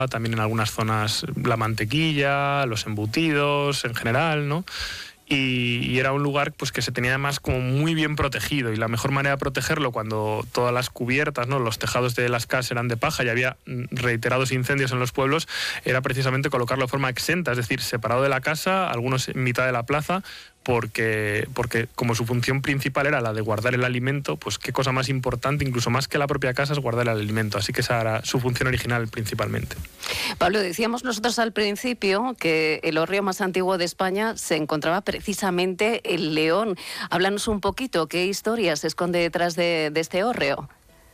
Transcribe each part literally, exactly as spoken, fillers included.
también en algunas zonas la mantequilla, los embutidos en general, ¿no? Y, y era un lugar pues que se tenía además como muy bien protegido, y la mejor manera de protegerlo cuando todas las cubiertas, ¿no?, los tejados de las casas eran de paja y había reiterados incendios en los pueblos, era precisamente colocarlo de forma exenta, es decir, separado de la casa, algunos en mitad de la plaza, porque, porque como su función principal era la de guardar el alimento, pues qué cosa más importante, incluso más que la propia casa, es guardar el alimento. Así que esa era su función original principalmente. Pablo, decíamos nosotros al principio que el hórreo más antiguo de España se encontraba precisamente en León. Háblanos un poquito, ¿qué historia se esconde detrás de, de este hórreo?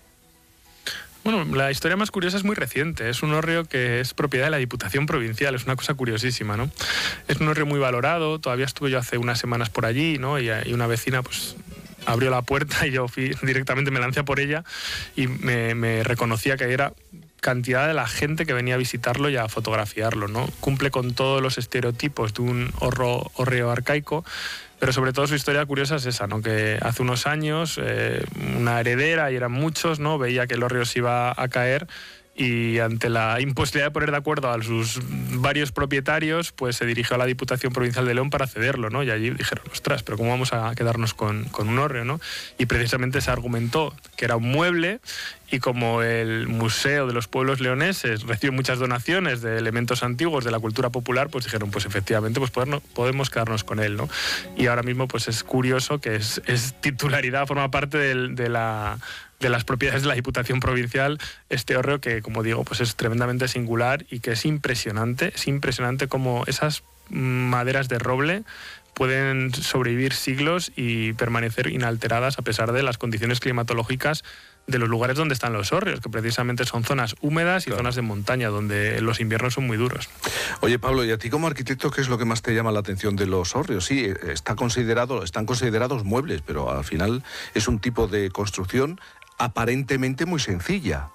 Bueno, la historia más curiosa es muy reciente. Es un hórreo que es propiedad de la Diputación Provincial. Es una cosa curiosísima, ¿no? Es un hórreo muy valorado. Todavía estuve yo hace unas semanas por allí, ¿no? Y, y una vecina, pues, abrió la puerta y yo fui, directamente me lancé por ella y me, me reconocía que era cantidad de la gente que venía a visitarlo y a fotografiarlo, ¿no? Cumple con todos los estereotipos de un horro, hórreo arcaico, pero sobre todo su historia curiosa es esa, ¿no? Que hace unos años eh, una heredera, y eran muchos, ¿no?, veía que el hórreo se iba a caer, y ante la imposibilidad de poner de acuerdo a sus varios propietarios, pues se dirigió a la Diputación Provincial de León para cederlo, ¿no? Y allí dijeron, ostras, pero ¿cómo vamos a quedarnos con, con un hórreo, ¿no? Y precisamente se argumentó que era un mueble, y como el Museo de los Pueblos Leoneses recibe muchas donaciones de elementos antiguos de la cultura popular, pues dijeron, pues efectivamente, pues podernos, podemos quedarnos con él, ¿no? Y ahora mismo pues es curioso que es, es titularidad, forma parte del, de la... de las propiedades de la Diputación Provincial, este hórreo que, como digo, pues es tremendamente singular y que es impresionante, es impresionante cómo esas maderas de roble pueden sobrevivir siglos y permanecer inalteradas a pesar de las condiciones climatológicas de los lugares donde están los hórreos, que precisamente son zonas húmedas y claro, zonas de montaña, donde los inviernos son muy duros. Oye, Pablo, ¿y a ti como arquitecto qué es lo que más te llama la atención de los hórreos? Sí, está considerado, están considerados muebles, pero al final es un tipo de construcción aparentemente muy sencilla.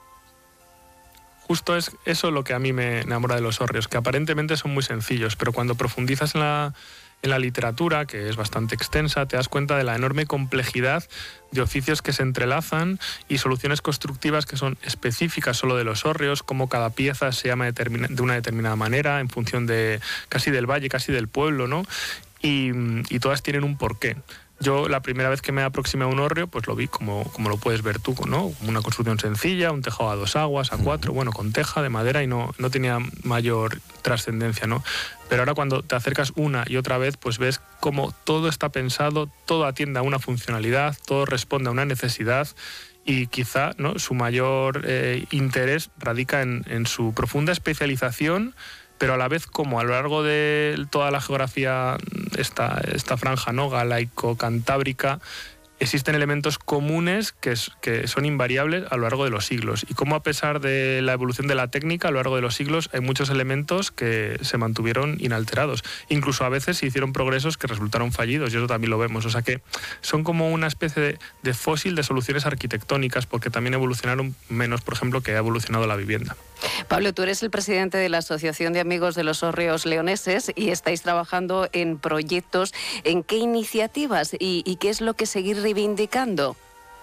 Justo es eso lo que a mí me enamora de los hórreos, que aparentemente son muy sencillos, pero cuando profundizas en la, en la literatura, que es bastante extensa, te das cuenta de la enorme complejidad de oficios que se entrelazan y soluciones constructivas que son específicas solo de los hórreos, cómo cada pieza se llama de una determinada manera en función de casi del valle, casi del pueblo, ¿no? Y, y todas tienen un porqué. Yo la primera vez que me aproximé a un hórreo, pues lo vi como, como lo puedes ver tú, ¿no? Como una construcción sencilla, un tejado a dos aguas, a cuatro, bueno, con teja de madera, y no, no tenía mayor trascendencia, ¿no? Pero ahora cuando te acercas una y otra vez, pues ves cómo todo está pensado, todo atiende a una funcionalidad, todo responde a una necesidad, y quizá, ¿no?, su mayor eh, interés radica en, en su profunda especialización, pero a la vez como a lo largo de toda la geografía, esta, esta franja, ¿no?, galaico-cantábrica, existen elementos comunes que, es, que son invariables a lo largo de los siglos, y como a pesar de la evolución de la técnica a lo largo de los siglos hay muchos elementos que se mantuvieron inalterados, incluso a veces se hicieron progresos que resultaron fallidos, y eso también lo vemos, o sea que son como una especie de, de fósil de soluciones arquitectónicas, porque también evolucionaron menos, por ejemplo, que ha evolucionado la vivienda. Pablo, tú eres el presidente de la Asociación de Amigos de los Hórreos Leoneses y estáis trabajando en proyectos. ¿En qué iniciativas y, y qué es lo que seguir reivindicando?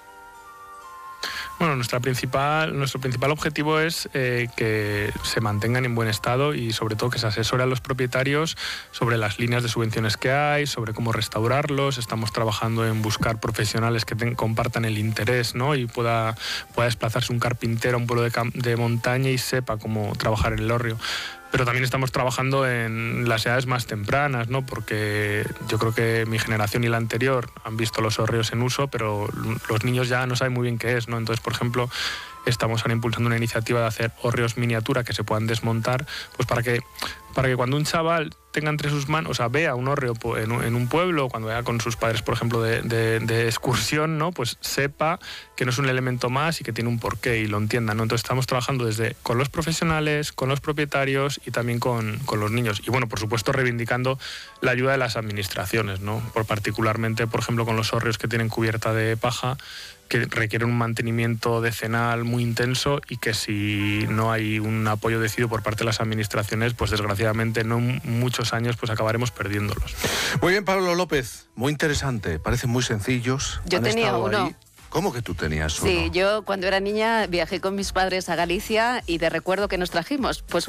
Bueno, nuestra principal, nuestro principal objetivo es eh, que se mantengan en buen estado y sobre todo que se asesore a los propietarios sobre las líneas de subvenciones que hay, sobre cómo restaurarlos. Estamos trabajando en buscar profesionales que ten, compartan el interés, ¿no?, y pueda, pueda desplazarse un carpintero a un pueblo de, de montaña y sepa cómo trabajar en el hórreo. Pero también estamos trabajando en las edades más tempranas, ¿no?, porque yo creo que mi generación y la anterior han visto los hórreos en uso, pero los niños ya no saben muy bien qué es, ¿no? Entonces, por ejemplo, estamos ahora impulsando una iniciativa de hacer hórreos miniatura que se puedan desmontar, pues para que, para que cuando un chaval tenga entre sus manos, o sea, vea un hórreo en un, en un pueblo, cuando vaya con sus padres, por ejemplo, de, de, de excursión, ¿no?, pues sepa que no es un elemento más y que tiene un porqué y lo entienda, ¿no? Entonces estamos trabajando desde con los profesionales, con los propietarios y también con, con los niños. Y bueno, por supuesto, reivindicando la ayuda de las administraciones, ¿no? Por particularmente, por ejemplo, con los hórreos que tienen cubierta de paja, que requieren un mantenimiento decenal muy intenso y que si no hay un apoyo decidido por parte de las administraciones, pues desgraciadamente no muchos años pues acabaremos perdiéndolos. Muy bien, Pablo López, muy interesante, parecen muy sencillos. Yo tenía uno. Ahí. ¿Cómo que tú tenías uno? Sí, yo cuando era niña viajé con mis padres a Galicia y te recuerdo que nos trajimos pues